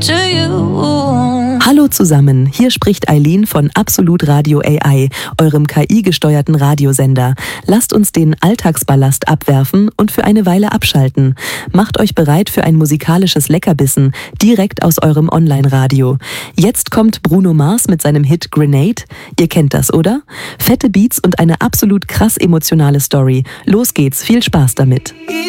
to you. Hallo zusammen, hier spricht Eileen von Absolut Radio AI, eurem KI-gesteuerten Radiosender. Lasst uns den Alltagsballast abwerfen und für eine Weile abschalten. Macht euch bereit für ein musikalisches Leckerbissen, direkt aus eurem Online-Radio. Jetzt kommt Bruno Mars mit seinem Hit Grenade. Ihr kennt das, oder? Fette Beats und eine absolut krass emotionale Story. Los geht's, viel Spaß damit.